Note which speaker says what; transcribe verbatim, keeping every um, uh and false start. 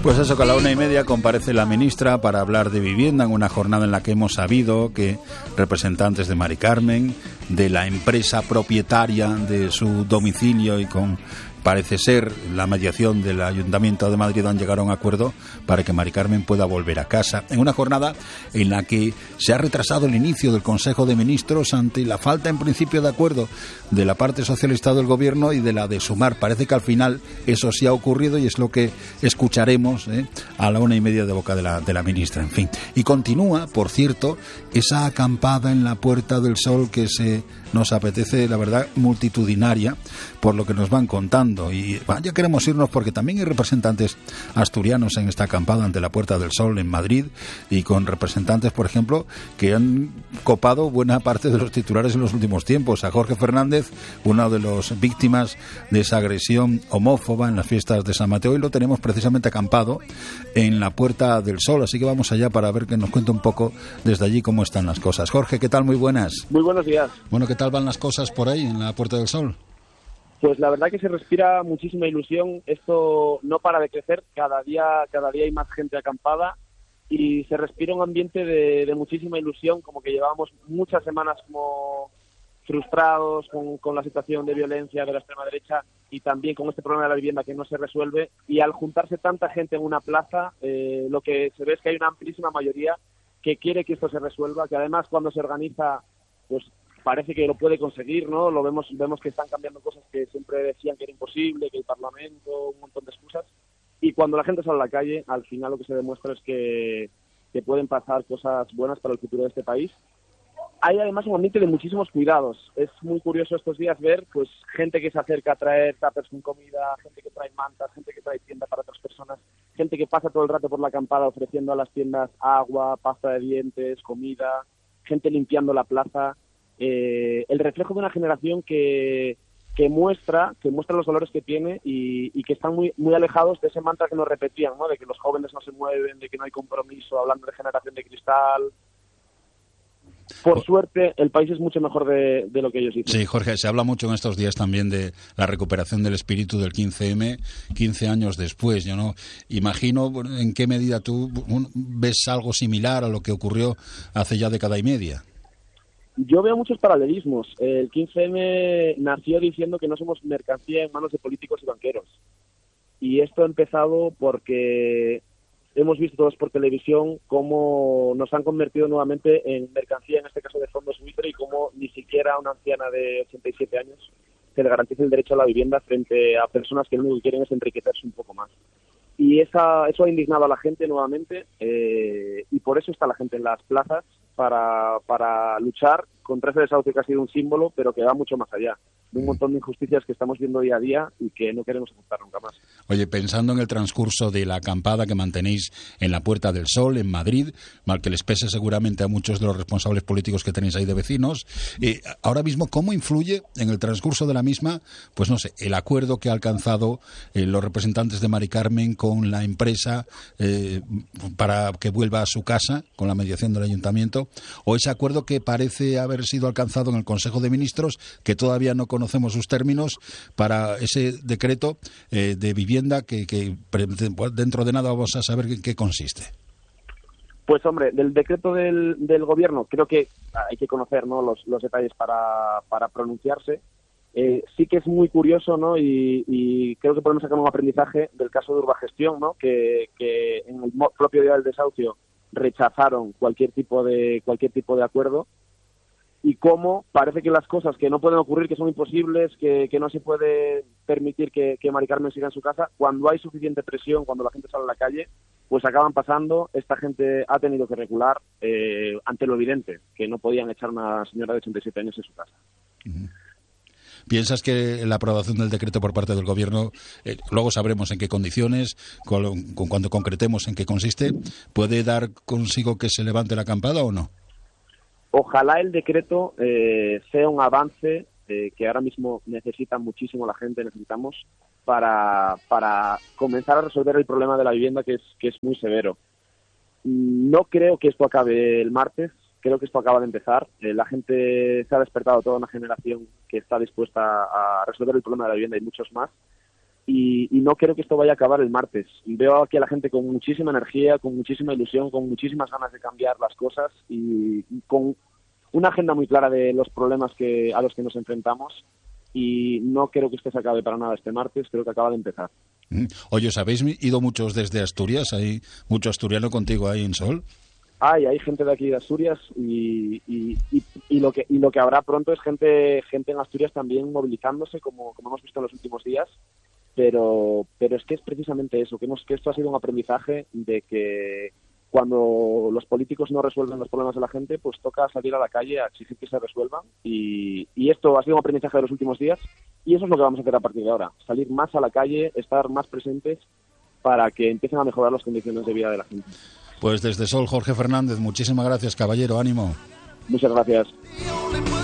Speaker 1: Pues eso, que a la una y media comparece la ministra para hablar de vivienda en una jornada en la que hemos sabido que representantes de Mari Carmen, de la empresa propietaria de su domicilio y con, parece ser, la mediación del Ayuntamiento de Madrid han llegado a un acuerdo para que Mari Carmen pueda volver a casa. En una jornada en la que se ha retrasado el inicio del Consejo de Ministros ante la falta en principio de acuerdo de la parte socialista del Gobierno y de la de Sumar. Parece que al final eso sí ha ocurrido y es lo que escucharemos ¿eh? a la una y media de boca de la, de la ministra. En fin. Y continúa, por cierto, esa acampada en la Puerta del Sol que se nos apetece, la verdad, multitudinaria, por lo que nos van contando. Y bueno, ya queremos irnos porque también hay representantes asturianos en esta acampada ante la Puerta del Sol en Madrid y con representantes, por ejemplo, que han copado buena parte de los titulares en los últimos tiempos. A Jorge Fernández, una de las víctimas de esa agresión homófoba en las fiestas de San Mateo, y lo tenemos precisamente acampado en la Puerta del Sol. Así que vamos allá para ver que nos cuente un poco desde allí cómo están las cosas. Jorge, ¿qué tal? Muy buenas.
Speaker 2: Muy buenos días.
Speaker 1: Bueno, ¿qué tal van las cosas por ahí en la Puerta del Sol?
Speaker 2: Pues la verdad que se respira muchísima ilusión. Esto no para de crecer, cada día cada día hay más gente acampada y se respira un ambiente de, de muchísima ilusión, como que llevábamos muchas semanas como frustrados con, con la situación de violencia de la extrema derecha y también con este problema de la vivienda que no se resuelve, y al juntarse tanta gente en una plaza, eh, lo que se ve es que hay una amplísima mayoría que quiere que esto se resuelva, que además cuando se organiza, pues parece que lo puede conseguir, ¿no? Lo vemos vemos que están cambiando cosas que siempre decían que era imposible, que el Parlamento, un montón de excusas. Y cuando la gente sale a la calle, al final lo que se demuestra es que, que pueden pasar cosas buenas para el futuro de este país. Hay además un ambiente de muchísimos cuidados. Es muy curioso estos días ver pues gente que se acerca a traer tuppers con comida, gente que trae mantas, gente que trae tienda para otras personas, gente que pasa todo el rato por la acampada ofreciendo a las tiendas agua, pasta de dientes, comida, gente limpiando la plaza. Eh, el reflejo de una generación que, que muestra que muestra los valores que tiene y, y que están muy muy alejados de ese mantra que nos repetían, ¿no? De que los jóvenes no se mueven, de que no hay compromiso, hablando de generación de cristal. Por suerte, el país es mucho mejor de, de lo que ellos dicen.
Speaker 1: Sí, Jorge, se habla mucho en estos días también de la recuperación del espíritu del quince eme, quince años después. Yo no imagino en qué medida tú ves algo similar a lo que ocurrió hace ya década y media.
Speaker 2: Yo veo muchos paralelismos. El quince eme nació diciendo que no somos mercancía en manos de políticos y banqueros. Y esto ha empezado porque hemos visto todos por televisión cómo nos han convertido nuevamente en mercancía, en este caso de fondos buitre, y cómo ni siquiera a una anciana de ochenta y siete años se le garantiza el derecho a la vivienda frente a personas que lo único que quieren es enriquecerse un poco más. Y esa, eso ha indignado a la gente nuevamente eh, y por eso está la gente en las plazas para, para luchar contra ese desahucio que ha sido un símbolo, pero que va mucho más allá. De un montón de injusticias que estamos viendo día a día y que no queremos aceptar nunca más.
Speaker 1: Oye, pensando en el transcurso de la acampada que mantenéis en la Puerta del Sol, en Madrid, mal que les pese seguramente a muchos de los responsables políticos que tenéis ahí de vecinos, eh, ahora mismo, ¿cómo influye en el transcurso de la misma, pues no sé, el acuerdo que ha alcanzado eh, los representantes de Mari Carmen con la empresa eh, para que vuelva a su casa, con la mediación del Ayuntamiento, o ese acuerdo que parece haber sido alcanzado en el Consejo de Ministros, que todavía no conocemos sus términos, para ese decreto eh, de vivienda que, que dentro de nada vamos a saber en qué consiste?
Speaker 2: Pues hombre, del decreto del, del gobierno creo que hay que conocer, ¿no?, los, los detalles para, para pronunciarse. Eh, sí que es muy curioso, ¿no?, y, y creo que podemos sacar un aprendizaje del caso de Urbagestión, ¿no?, que, que en el propio día del desahucio rechazaron cualquier tipo de cualquier tipo de acuerdo, y cómo parece que las cosas que no pueden ocurrir, que son imposibles, que, que no se puede permitir que, que Mari Carmen siga en su casa, cuando hay suficiente presión, cuando la gente sale a la calle, pues acaban pasando. Esta gente ha tenido que recular eh, ante lo evidente, que no podían echar a una señora de ochenta y siete años en su casa.
Speaker 1: Uh-huh. ¿Piensas que la aprobación del decreto por parte del Gobierno, eh, luego sabremos en qué condiciones, con, con cuando concretemos en qué consiste, puede dar consigo que se levante la acampada o no?
Speaker 2: Ojalá el decreto eh, sea un avance eh, que ahora mismo necesita muchísimo la gente, necesitamos, para, para comenzar a resolver el problema de la vivienda, que es, que es muy severo. No creo que esto acabe el martes, creo que esto acaba de empezar. Eh, la gente se ha despertado, toda una generación que está dispuesta a resolver el problema de la vivienda y muchos más. y, y no creo que esto vaya a acabar el martes. Veo aquí a la gente con muchísima energía, con muchísima ilusión, con muchísimas ganas de cambiar las cosas y, y con una agenda muy clara de los problemas que a los que nos enfrentamos, y no creo que esto se acabe para nada este martes, creo que acaba de empezar.
Speaker 1: Oye, ¿os habéis ido muchos desde Asturias? ¿Hay mucho asturiano contigo ahí en Sol?
Speaker 2: Hay, hay gente de aquí de Asturias y, y, y, y lo que y lo que habrá pronto es gente gente en Asturias también movilizándose, como, como hemos visto en los últimos días, pero pero es que es precisamente eso, que, hemos, que esto ha sido un aprendizaje de que cuando los políticos no resuelven los problemas de la gente, pues toca salir a la calle a exigir que se resuelvan, y, y esto ha sido un aprendizaje de los últimos días, y eso es lo que vamos a hacer a partir de ahora, salir más a la calle, estar más presentes para que empiecen a mejorar las condiciones de vida de la gente.
Speaker 1: Pues desde Sol, Jorge Fernández, muchísimas gracias, caballero, ánimo.
Speaker 2: Muchas gracias.